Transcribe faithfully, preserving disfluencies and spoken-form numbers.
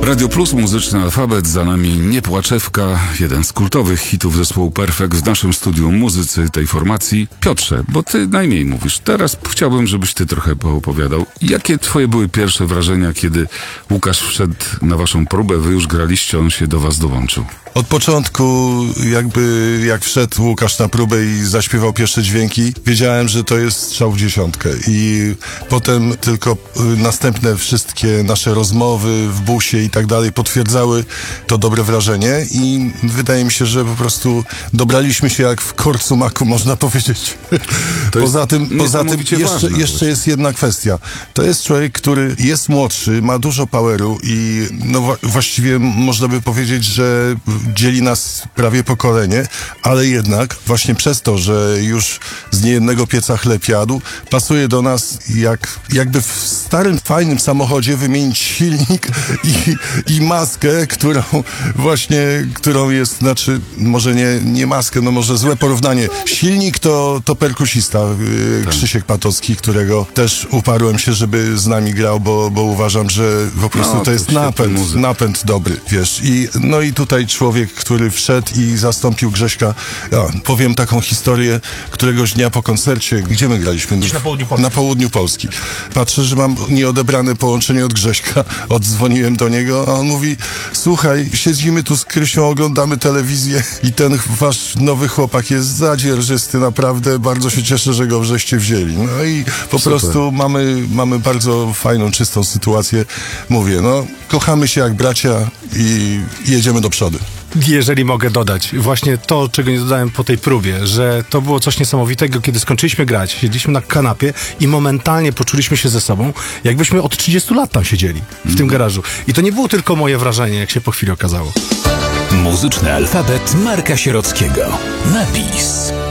Radio Plus, muzyczny alfabet, za nami Niepłaczewka, jeden z kultowych hitów zespołu Perfekt. W naszym studiu muzycy tej formacji. Piotrze, bo ty najmniej mówisz. Teraz chciałbym, żebyś ty trochę poopowiadał. Jakie twoje były pierwsze wrażenia, kiedy Łukasz wszedł na waszą próbę, wy już graliście, on się do was dołączył? Od początku, jakby jak wszedł Łukasz na próbę i zaśpiewał pierwsze dźwięki, wiedziałem, że to jest strzał w dziesiątkę. I potem tylko następne wszystkie nasze rozmowy w busie i tak dalej potwierdzały to dobre wrażenie i wydaje mi się, że po prostu dobraliśmy się jak w korcu maku, można powiedzieć. To poza tym, poza tym jeszcze, ważne, jeszcze jest jedna kwestia. To jest człowiek, który jest młodszy, ma dużo poweru i no wa- właściwie można by powiedzieć, że dzieli nas prawie pokolenie, ale jednak właśnie przez to, że już z niejednego pieca chleb jadł, pasuje do nas jak, jakby w starym, fajnym samochodzie wymienić silnik i, i maskę, którą właśnie, którą jest, znaczy może nie, nie maskę, no może złe porównanie. Silnik to, to perkusista yy, Krzysiek Patocki, którego też uparłem się, żeby z nami grał, bo, bo uważam, że po prostu no, to jest napęd, napęd dobry, wiesz. I, no i tutaj człowiek, który wszedł i zastąpił Grześka. Ja powiem taką historię, któregoś dnia po koncercie, gdzie my graliśmy? Na południu Polski. Na południu Polski. Patrzę, że mam nieodebrane połączenie od Grześka. Oddzwoniłem do niego, a on mówi: słuchaj, siedzimy tu z Krysią, oglądamy telewizję i ten wasz nowy chłopak jest zadzierżysty, naprawdę bardzo się cieszę, że go żeście wzięli. No i po Super. prostu mamy, mamy bardzo fajną, czystą sytuację. Mówię, no, kochamy się jak bracia i jedziemy do przodu. Jeżeli mogę dodać, właśnie to, czego nie dodałem po tej próbie, że to było coś niesamowitego, kiedy skończyliśmy grać, siedzieliśmy na kanapie i momentalnie poczuliśmy się ze sobą, jakbyśmy od trzydziestu lat tam siedzieli, w tym garażu. I to nie było tylko moje wrażenie, jak się po chwili okazało. Muzyczny alfabet Marka Sierockiego. Napis.